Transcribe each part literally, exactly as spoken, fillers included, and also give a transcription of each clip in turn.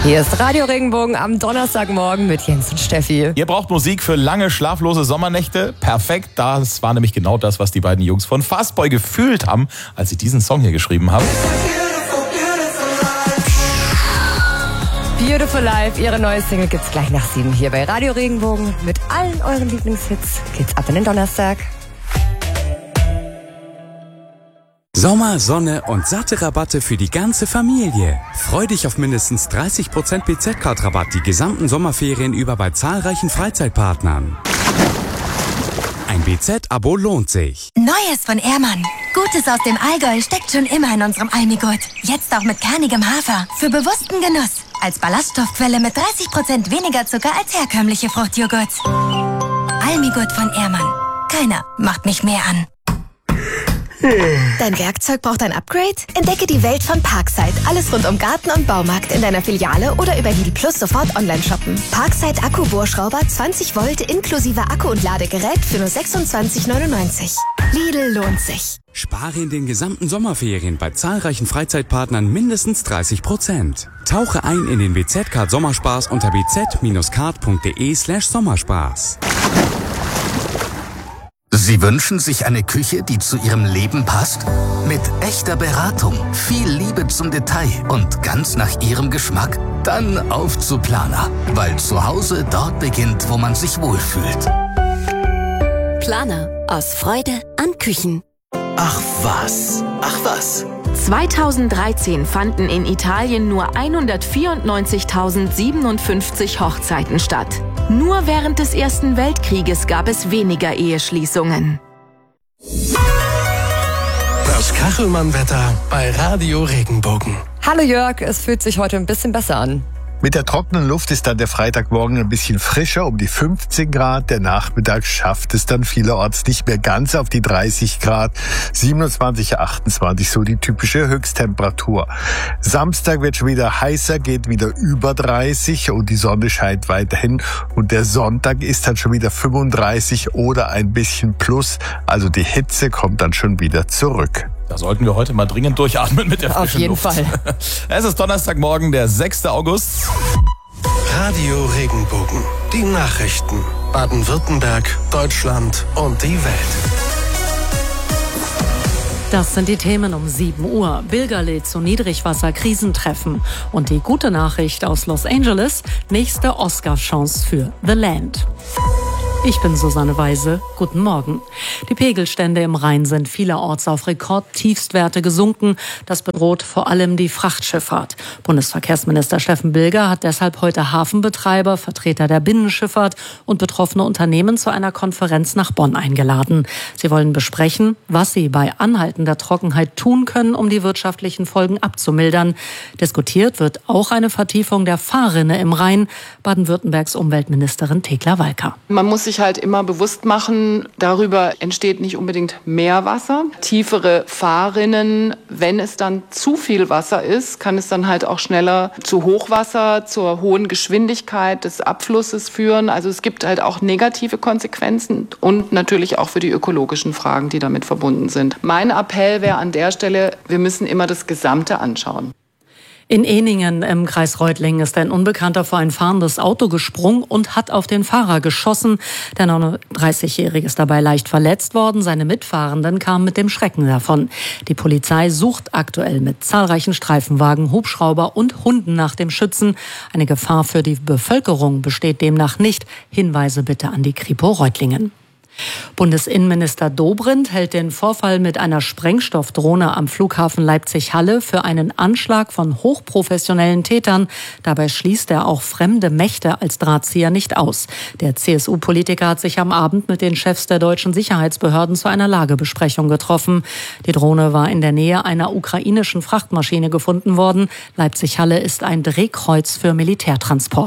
Hier ist Radio Regenbogen am Donnerstagmorgen mit Jens und Steffi. Ihr braucht Musik für lange, schlaflose Sommernächte? Perfekt, das war nämlich genau das, was die beiden Jungs von Fastboy gefühlt haben, als sie diesen Song hier geschrieben haben. Beautiful Life, ihre neue Single gibt's gleich nach sieben hier bei Radio Regenbogen. Mit allen euren Lieblingshits geht's ab in den Donnerstag. Sommer, Sonne und satte Rabatte für die ganze Familie. Freu dich auf mindestens dreißig Prozent B Z-Card-Rabatt die gesamten Sommerferien über bei zahlreichen Freizeitpartnern. Ein B Z-Abo lohnt sich. Neues von Ehrmann. Gutes aus dem Allgäu steckt schon immer in unserem Almigurt. Jetzt auch mit kernigem Hafer. Für bewussten Genuss. Als Ballaststoffquelle mit dreißig Prozent weniger Zucker als herkömmliche Fruchtjoghurts. Almigurt von Ehrmann. Keiner macht mich mehr an. Dein Werkzeug braucht ein Upgrade? Entdecke die Welt von Parkside. Alles rund um Garten und Baumarkt in deiner Filiale oder über Lidl Plus sofort online shoppen. Parkside Akku-Bohrschrauber zwanzig Volt inklusive Akku und Ladegerät für nur sechsundzwanzig neunundneunzig. Lidl lohnt sich. Spare in den gesamten Sommerferien bei zahlreichen Freizeitpartnern mindestens dreißig Prozent. Tauche ein in den B Z-Card Sommerspaß unter b z card punkt d e slash Sommerspaß. Sie wünschen sich eine Küche, die zu Ihrem Leben passt? Mit echter Beratung, viel Liebe zum Detail und ganz nach Ihrem Geschmack? Dann auf zu Planer, weil zu Hause dort beginnt, wo man sich wohlfühlt. Planer, aus Freude an Küchen. Ach was, ach was. zweitausenddreizehn fanden in Italien nur hundertvierundneunzigtausendsiebenundfünfzig Hochzeiten statt. Nur während des Ersten Weltkrieges gab es weniger Eheschließungen. Das Kachelmann-Wetter bei Radio Regenbogen. Hallo Jörg, es fühlt sich heute ein bisschen besser an. Mit der trockenen Luft ist dann der Freitagmorgen ein bisschen frischer, um die fünfzehn Grad. Der Nachmittag schafft es dann vielerorts nicht mehr ganz auf die dreißig Grad. siebenundzwanzig, achtundzwanzig, so die typische Höchsttemperatur. Samstag wird schon wieder heißer, geht wieder über dreißig und die Sonne scheint weiterhin. Und der Sonntag ist dann schon wieder fünfunddreißig oder ein bisschen plus. Also die Hitze kommt dann schon wieder zurück. Da sollten wir heute mal dringend durchatmen mit der frischen Luft. Auf jeden Luft. Fall. Es ist Donnerstagmorgen, der sechster August. Radio Regenbogen. Die Nachrichten. Baden-Württemberg, Deutschland und die Welt. Das sind die Themen um sieben Uhr. Bilger lädt zu Niedrigwasser-Krisentreffen. Und die gute Nachricht aus Los Angeles, nächste Oscar-Chance für The Land. Ich bin Susanne Weise. Guten Morgen. Die Pegelstände im Rhein sind vielerorts auf Rekordtiefstwerte gesunken. Das bedroht vor allem die Frachtschifffahrt. Bundesverkehrsminister Steffen Bilger hat deshalb heute Hafenbetreiber, Vertreter der Binnenschifffahrt und betroffene Unternehmen zu einer Konferenz nach Bonn eingeladen. Sie wollen besprechen, was sie bei anhaltender Trockenheit tun können, um die wirtschaftlichen Folgen abzumildern. Diskutiert wird auch eine Vertiefung der Fahrrinne im Rhein. Baden-Württembergs Umweltministerin Thekla Walker. Man muss sich halt immer bewusst machen, darüber entsteht nicht unbedingt mehr Wasser. Tiefere Fahrrinnen, wenn es dann zu viel Wasser ist, kann es dann halt auch schneller zu Hochwasser, zur hohen Geschwindigkeit des Abflusses führen. Also es gibt halt auch negative Konsequenzen und natürlich auch für die ökologischen Fragen, die damit verbunden sind. Mein Appell wäre an der Stelle, wir müssen immer das Gesamte anschauen. In Ehningen im Kreis Reutlingen ist ein Unbekannter vor ein fahrendes Auto gesprungen und hat auf den Fahrer geschossen. Der neununddreißigjährige ist dabei leicht verletzt worden. Seine Mitfahrenden kamen mit dem Schrecken davon. Die Polizei sucht aktuell mit zahlreichen Streifenwagen, Hubschrauber und Hunden nach dem Schützen. Eine Gefahr für die Bevölkerung besteht demnach nicht. Hinweise bitte an die Kripo Reutlingen. Bundesinnenminister Dobrindt hält den Vorfall mit einer Sprengstoffdrohne am Flughafen Leipzig-Halle für einen Anschlag von hochprofessionellen Tätern. Dabei schließt er auch fremde Mächte als Drahtzieher nicht aus. Der C S U-Politiker hat sich am Abend mit den Chefs der deutschen Sicherheitsbehörden zu einer Lagebesprechung getroffen. Die Drohne war in der Nähe einer ukrainischen Frachtmaschine gefunden worden. Leipzig-Halle ist ein Drehkreuz für Militärtransporte.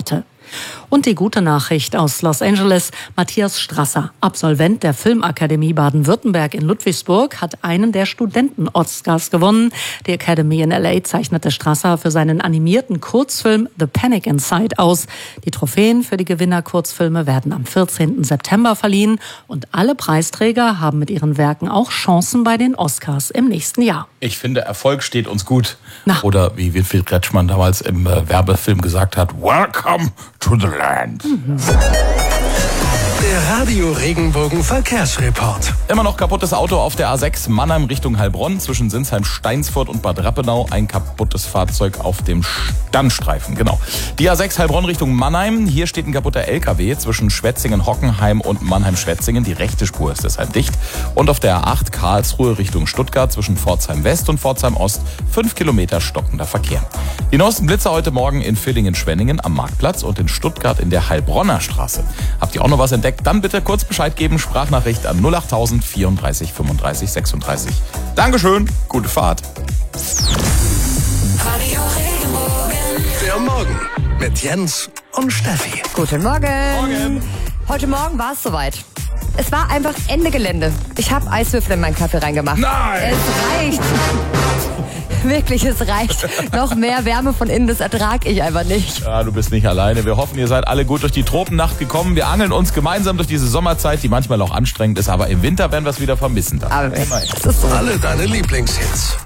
Und die gute Nachricht aus Los Angeles. Matthias Strasser, Absolvent der Filmakademie Baden-Württemberg in Ludwigsburg, hat einen der Studenten-Oscars gewonnen. Die Academy in L A zeichnete Strasser für seinen animierten Kurzfilm The Panic Inside aus. Die Trophäen für die Gewinner-Kurzfilme werden am vierzehnten September verliehen. Und alle Preisträger haben mit ihren Werken auch Chancen bei den Oscars im nächsten Jahr. Ich finde, Erfolg steht uns gut. Na. Oder wie Wilfried Kretschmann damals im äh, Werbefilm gesagt hat, Welcome to the land. Mhm. Der Radio Regenbogen Verkehrsreport. Immer noch kaputtes Auto auf der A sechs Mannheim Richtung Heilbronn zwischen Sinsheim-Steinsfurt und Bad Rappenau. Ein kaputtes Fahrzeug auf dem Standstreifen, genau. Die A sechs Heilbronn Richtung Mannheim. Hier steht ein kaputter L K W zwischen Schwetzingen-Hockenheim und Mannheim-Schwetzingen. Die rechte Spur ist deshalb dicht. Und auf der A acht Karlsruhe Richtung Stuttgart zwischen Pforzheim West und Pforzheim Ost fünf Kilometer stockender Verkehr. Die neuesten Blitzer heute Morgen in Villingen-Schwenningen am Marktplatz und in Stuttgart in der Heilbronner Straße. Habt ihr auch noch was entdeckt? Dann bitte kurz Bescheid geben, Sprachnachricht an null achttausend vierunddreißig fünfunddreißig sechsunddreißig. Dankeschön, gute Fahrt. Der Morgen mit Jens und Steffi. Guten Morgen. Morgen. Heute Morgen war es soweit. Es war einfach Ende Gelände. Ich habe Eiswürfel in meinen Kaffee reingemacht. Nein! Es reicht. Wirklich, es reicht. Noch mehr Wärme von innen, das ertrage ich einfach nicht. Ja, du bist nicht alleine. Wir hoffen, ihr seid alle gut durch die Tropennacht gekommen. Wir angeln uns gemeinsam durch diese Sommerzeit, die manchmal auch anstrengend ist. Aber im Winter werden wir es wieder vermissen. Dann. Aber es ist so. Alle deine Lieblingshits